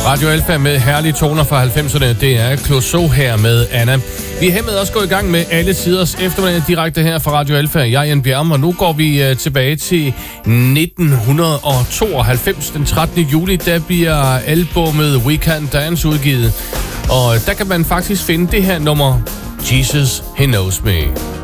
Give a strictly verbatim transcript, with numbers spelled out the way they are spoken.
Radio Alfa med herlige toner fra halvfemserne. Det er Clouseau her med Anna. Vi er hermed også gået i gang med alle tiders eftermiddag direkte her fra Radio Alfa. Jeg er Jan Bjerm, og nu går vi uh, tilbage til nitten tooghalvfems. Den trettende juli, der bliver albumet We Can Dance udgivet. Og der kan man faktisk finde det her nummer, Jesus, He Knows Me.